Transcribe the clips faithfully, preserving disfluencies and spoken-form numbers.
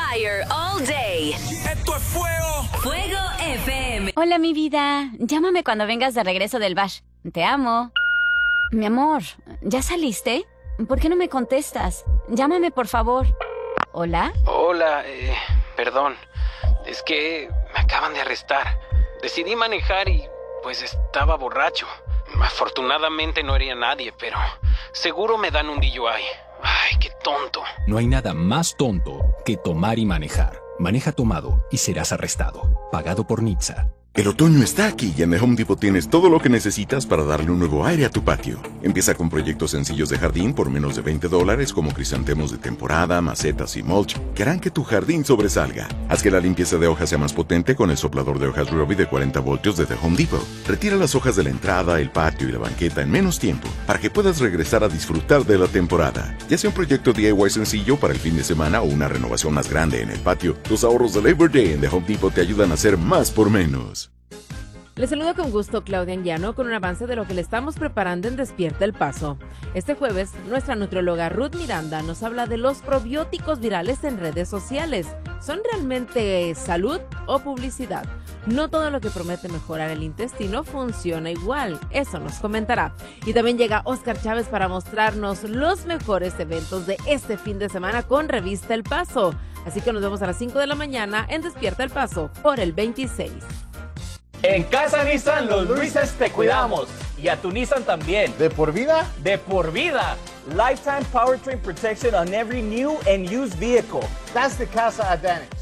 fire all day. ¡Esto es fuego! Fuego F M. Hola, mi vida. Llámame cuando vengas de regreso del bash. Te amo. Mi amor, ¿ya saliste? ¿Por qué no me contestas? Llámame, por favor. ¿Hola? Hola, eh, perdón. Es que me acaban de arrestar. Decidí manejar y, pues, estaba borracho. Afortunadamente no hería a nadie, pero seguro me dan un D U I. Ay, qué tonto. No hay nada más tonto que tomar y manejar. Maneja tomado y serás arrestado. Pagado por N H T S A. El otoño está aquí y en The Home Depot tienes todo lo que necesitas para darle un nuevo aire a tu patio. Empieza con proyectos sencillos de jardín por menos de veinte dólares como crisantemos de temporada, macetas y mulch que harán que tu jardín sobresalga. Haz que la limpieza de hojas sea más potente con el soplador de hojas Ryobi de cuarenta voltios de The Home Depot. Retira las hojas de la entrada, el patio y la banqueta en menos tiempo para que puedas regresar a disfrutar de la temporada. Ya sea un proyecto D I Y sencillo para el fin de semana o una renovación más grande en el patio, los ahorros de Labor Day en The Home Depot te ayudan a hacer más por menos. Les saludo con gusto Claudia Anguiano con un avance de lo que le estamos preparando en Despierta el Paso. Este jueves, nuestra nutrióloga Ruth Miranda nos habla de los probióticos virales en redes sociales. ¿Son realmente salud o publicidad? No todo lo que promete mejorar el intestino funciona igual. Eso nos comentará. Y también llega Oscar Chávez para mostrarnos los mejores eventos de este fin de semana con Revista El Paso. Así que nos vemos a las cinco de la mañana en Despierta el Paso por el veintiséis. En Casa Nissan, los Luises te cuidamos. Y a tu Nissan también. ¿De por vida? De por vida. Lifetime powertrain protection on every new and used vehicle. That's the Casa Advantage.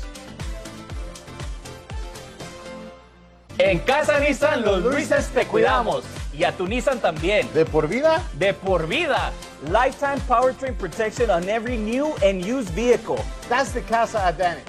En Casa Nissan, los Luises te cuidamos. Y a tu Nissan también. ¿De por vida? De por vida. Lifetime powertrain protection on every new and used vehicle. That's the Casa Advantage.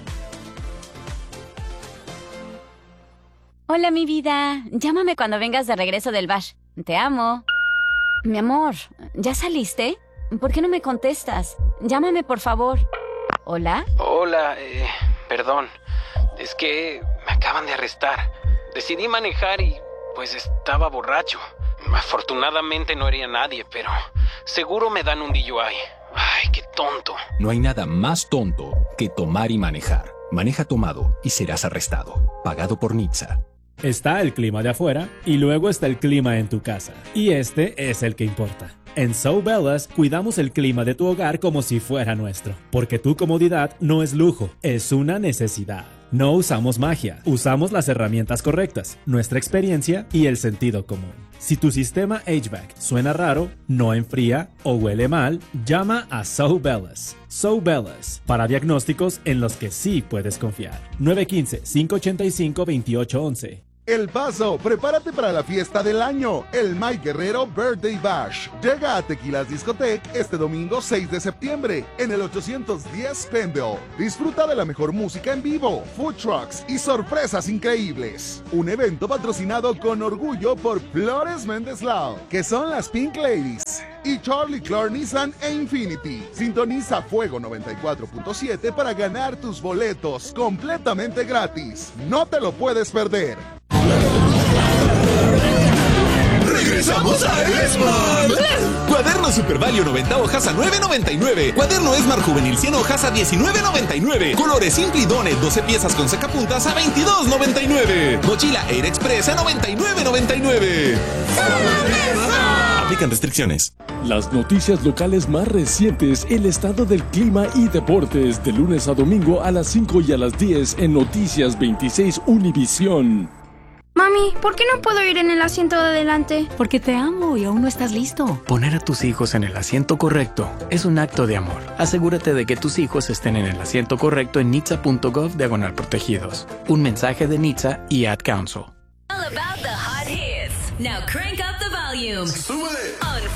Hola, mi vida. Llámame cuando vengas de regreso del bash. Te amo. Mi amor, ¿ya saliste? ¿Por qué no me contestas? Llámame, por favor. ¿Hola? Hola, eh, perdón. Es que me acaban de arrestar. Decidí manejar y, pues, estaba borracho. Afortunadamente no hería a nadie, pero seguro me dan un D U I. Ay, qué tonto. No hay nada más tonto que tomar y manejar. Maneja tomado y serás arrestado. Pagado por N H T S A. Está el clima de afuera y luego está el clima en tu casa. Y este es el que importa. En So Bellas cuidamos el clima de tu hogar como si fuera nuestro. Porque tu comodidad no es lujo, es una necesidad. No usamos magia, usamos las herramientas correctas, nuestra experiencia y el sentido común. Si tu sistema H V A C suena raro, no enfría o huele mal, llama a So Bellas. So Bellas, para diagnósticos en los que sí puedes confiar. nueve uno cinco, cinco ocho cinco, dos ocho uno uno. El Paso, prepárate para la fiesta del año, el Mike Guerrero Birthday Bash. Llega a Tequilas Discotec este domingo seis de septiembre en el ochocientos diez Pendle. Disfruta de la mejor música en vivo, food trucks y sorpresas increíbles. Un evento patrocinado con orgullo por Flores Méndez Lao, que son las Pink Ladies, y Charlie Clark Nissan e Infinity. Sintoniza Fuego noventa y cuatro punto siete para ganar tus boletos completamente gratis. No te lo puedes perder. ¡Regresamos a Esmar! Cuaderno Super Value noventa hojas a nueve noventa y nueve. Cuaderno Esmar Juvenil cien hojas a diecinueve noventa y nueve. Colores Simply Dones doce piezas con sacapuntas a veintidós noventa y nueve. Mochila Air Express a noventa y nueve noventa y nueve. Aplican restricciones. Las noticias locales más recientes, el estado del clima y deportes, de lunes a domingo a las cinco y a las diez en Noticias veintiséis Univisión. Mami, ¿por qué no puedo ir en el asiento de adelante? Porque te amo y aún no estás listo. Poner a tus hijos en el asiento correcto es un acto de amor. Asegúrate de que tus hijos estén en el asiento correcto en nitsa.gov diagonal protegidos. Un mensaje de N H T S A y Ad Council. All about the hot hits. Now crank up the volume. ¡Súbele! On